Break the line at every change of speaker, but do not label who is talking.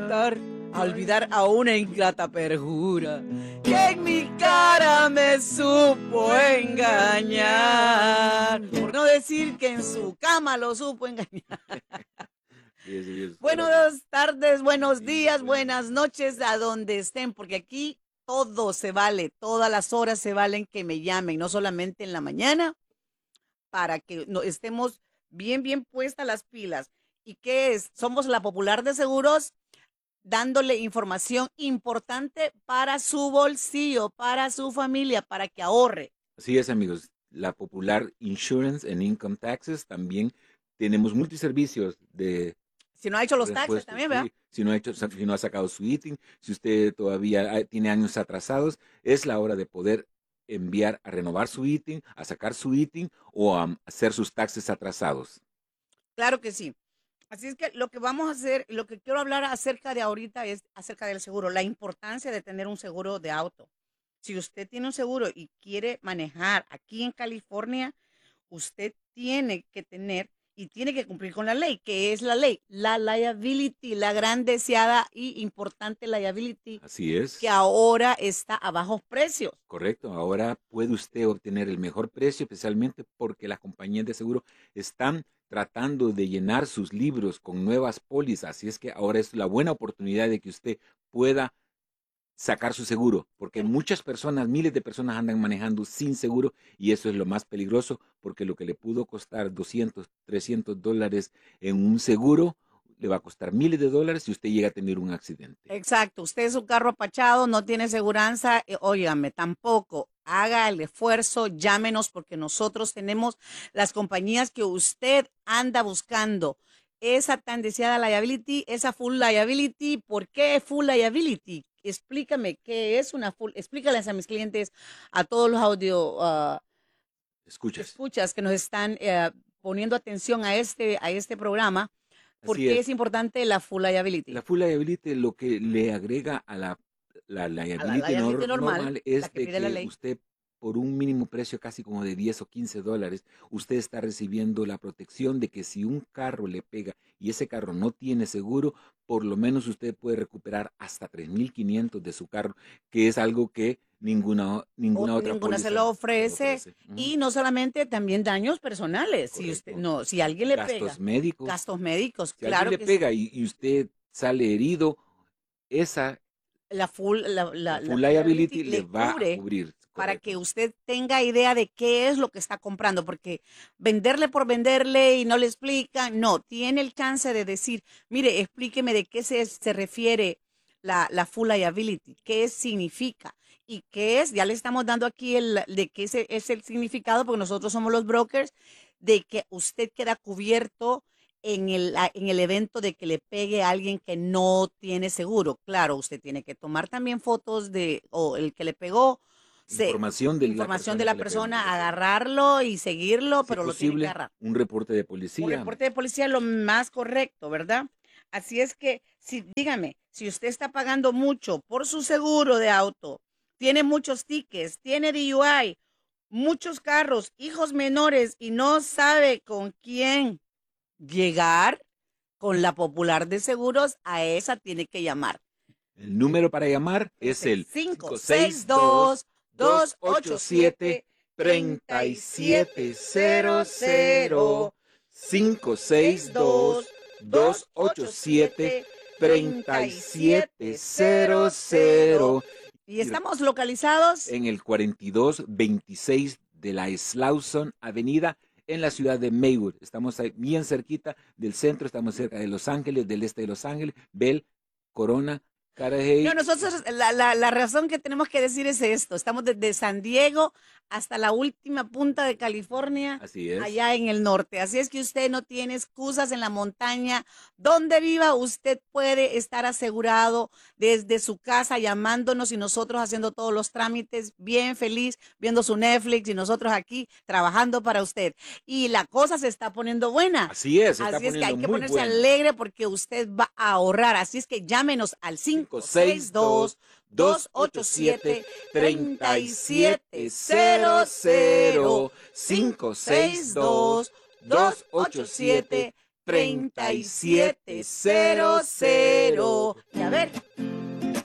intentar olvidar a una ingrata perjura que en mi cara me supo engañar. Por no decir que en su cama lo supo engañar. Buenas tardes, buenos días, buenas noches, a donde estén, porque aquí todo se vale, todas las horas se valen que me llamen, no solamente en la mañana, para que estemos bien puestas las pilas. ¿Y qué es? Somos la Popular de Seguros, dándole información importante para su bolsillo, para su familia, para que ahorre.
Así es, amigos. La Popular Insurance and Income Taxes, también tenemos multiservicios de...
Si no ha hecho los taxes también, ¿verdad?
Sí, si no ha sacado su ITIN, si usted todavía tiene años atrasados, es la hora de poder enviar a renovar su ITIN, a sacar su ITIN o a hacer sus taxes atrasados.
Claro que sí. Así es que lo que vamos a hacer, lo que quiero hablar acerca de ahorita es acerca del seguro, la importancia de tener un seguro de auto. Si usted tiene un seguro y quiere manejar aquí en California, usted tiene que tener y tiene que cumplir con la ley. ¿Qué es la ley? La liability, la gran deseada y importante liability.
Así es.
Que ahora está a bajos precios.
Correcto. Ahora puede usted obtener el mejor precio, especialmente porque las compañías de seguro están tratando de llenar sus libros con nuevas pólizas. Así es que ahora es la buena oportunidad de que usted pueda sacar su seguro, porque muchas personas, miles de personas andan manejando sin seguro y eso es lo más peligroso, porque lo que le pudo costar $200, $300 en un seguro, le va a costar miles de dólares si usted llega a tener un accidente.
Exacto, usted es un carro apachado, no tiene seguranza, óigame, tampoco. Haga el esfuerzo, llámenos porque nosotros tenemos las compañías que usted anda buscando. Esa tan deseada liability, esa full liability. ¿Por qué full liability? Explícame qué es una full, explícales a mis clientes, a todos los escuchas que nos están poniendo atención a este programa. ¿Por qué es importante la full liability?
La full liability lo que le agrega a la liability normal es de que usted por un mínimo precio casi como de $10 o $15, usted está recibiendo la protección de que si un carro le pega y ese carro no tiene seguro, por lo menos usted puede recuperar hasta $3,500 de su carro, que es algo que ninguna otra póliza
se lo ofrece. Y no solamente, también daños personales.
Correcto.
Si alguien le pega.
Gastos
médicos,
si claro. Si alguien le pega y usted sale herido, la full liability le va a cubrir.
Para que usted tenga idea de qué es lo que está comprando, porque venderle por venderle y no le explican, no, tiene el chance de decir, mire, explíqueme de qué se refiere la full liability, qué significa y qué es, ya le estamos dando aquí de qué es el significado, porque nosotros somos los brokers, de que usted queda cubierto en el evento de que le pegue a alguien que no tiene seguro. Claro, usted tiene que tomar también fotos o el que le pegó,
información
de la persona, agarrarlo y seguirlo, pero lo tiene que agarrar.
Un reporte de policía.
Un reporte de policía es lo más correcto, ¿verdad? Así es que, dígame, si usted está pagando mucho por su seguro de auto, tiene muchos tickets, tiene DUI, muchos carros, hijos menores y no sabe con quién llegar, con la Popular de Seguros, a esa tiene que llamar.
El número para llamar es el 562-287-3700. 562-287-3700.
Y estamos localizados
en el 4226 de la Slauson Avenida, en la ciudad de Maywood. Estamos ahí bien cerquita del centro, estamos cerca de Los Ángeles, del este de Los Ángeles, Bell, Corona, Carajay.
No, nosotros, la razón que tenemos que decir es esto: estamos desde San Diego hasta la última punta de California,
así es,
allá en el norte. Así es que usted no tiene excusas en la montaña. Donde viva, usted puede estar asegurado desde su casa llamándonos y nosotros haciendo todos los trámites, bien feliz, viendo su Netflix y nosotros aquí trabajando para usted. Y la cosa se está poniendo buena.
Así es,
así es que hay que ponerse alegre porque usted va a ahorrar. Así es que llámenos al 562-287-3700. 562-287-3700.